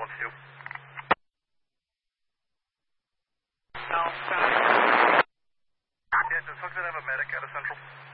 112. No, Yeah, does Hooks have a medic out of Central?